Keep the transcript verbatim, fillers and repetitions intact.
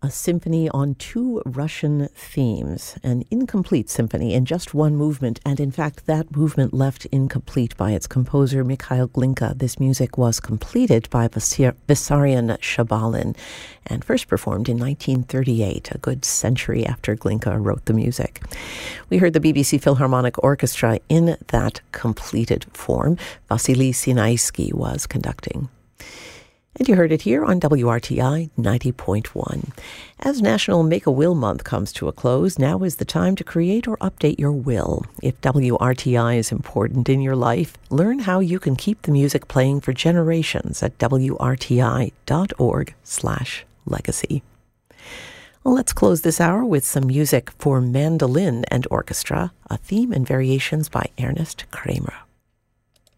a symphony on two Russian themes, an incomplete symphony in just one movement, and in fact that movement left incomplete by its composer Mikhail Glinka. This music was completed by Vissarion Shabalin and first performed in nineteen thirty-eight, a good century after Glinka wrote the music. We heard the B B C Philharmonic Orchestra in that completed form. Vasily Sinaisky was conducting. And you heard it here on W R T I ninety point one. As National Make-A-Will Month comes to a close, now is the time to create or update your will. If W R T I is important in your life, learn how you can keep the music playing for generations at W R T I dot org slash legacy. Well, let's close this hour with some music for mandolin and orchestra, a theme and variations by Ernest Kramer.